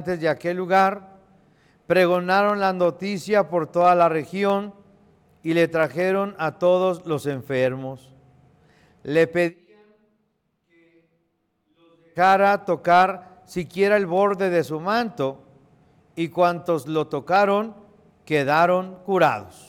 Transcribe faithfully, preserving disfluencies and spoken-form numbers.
habitantes de aquel lugar pregonaron la noticia por toda la región y le trajeron a todos los enfermos. Le pedían que los dejara tocar siquiera el borde de su manto, y cuantos lo tocaron quedaron curados.